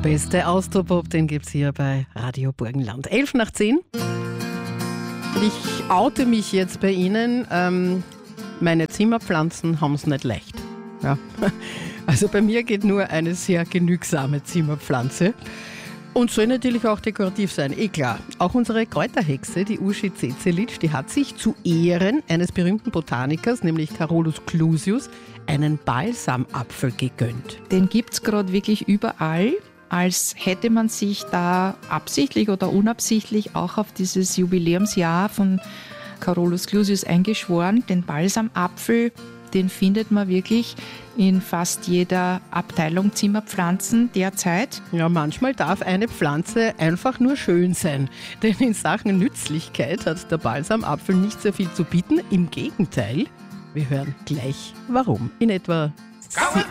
beste Austropop, den gibt es hier bei Radio Burgenland. 11:10. Ich oute mich jetzt bei Ihnen. Meine Zimmerpflanzen haben es nicht leicht. Ja. Also bei mir geht nur eine sehr genügsame Zimmerpflanze. Und soll natürlich auch dekorativ sein, klar. Auch unsere Kräuterhexe, die Uschi Cecelic, die hat sich zu Ehren eines berühmten Botanikers, nämlich Carolus Clusius, einen Balsamapfel gegönnt. Den gibt es gerade wirklich überall, als hätte man sich da absichtlich oder unabsichtlich auch auf dieses Jubiläumsjahr von Carolus Clusius eingeschworen. Den Balsamapfel, den findet man wirklich in fast jeder Abteilung Zimmerpflanzen derzeit. Ja, manchmal darf eine Pflanze einfach nur schön sein. Denn in Sachen Nützlichkeit hat der Balsamapfel nicht sehr viel zu bieten. Im Gegenteil, wir hören gleich warum. In etwa